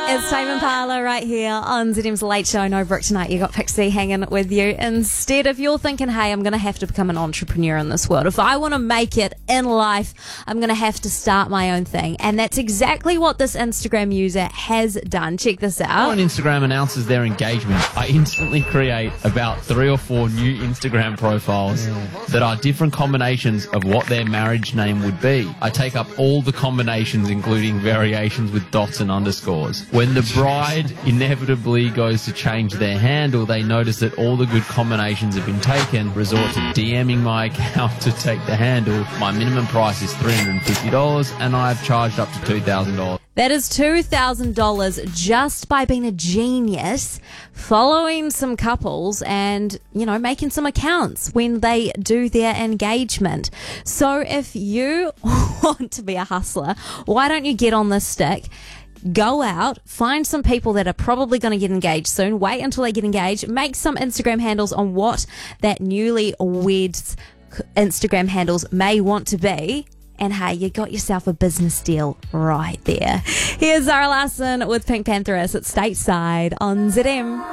It's Tame Impala right here on ZM's Late Show. No, Brooke, tonight you got Pixie hanging with you. Instead, if you're thinking, hey, I'm going to have to become an entrepreneur in this world, if I want to make it in life, I'm going to have to start my own thing. And that's exactly what this Instagram user has done. Check this out. When Instagram announces their engagement, I instantly create about 3 or 4 new Instagram profiles that are different combinations of what their marriage name would be. I take up all the combinations, including variations with dots and underscores. When the bride inevitably goes to change their handle, they notice that all the good combinations have been taken, resort to DMing my account to take the handle. My minimum price is $350 and I've charged up to $2,000. That is $2,000 just by being a genius, following some couples and, making some accounts when they do their engagement. So if you want to be a hustler, why don't you get on this stick? Go out, find some people that are probably going to get engaged soon. Wait until they get engaged. Make some Instagram handles on what that newlyweds Instagram handles may want to be. And hey, you got yourself a business deal right there. Here's Zara Larsson with Pink Pantheress at Stateside on ZM.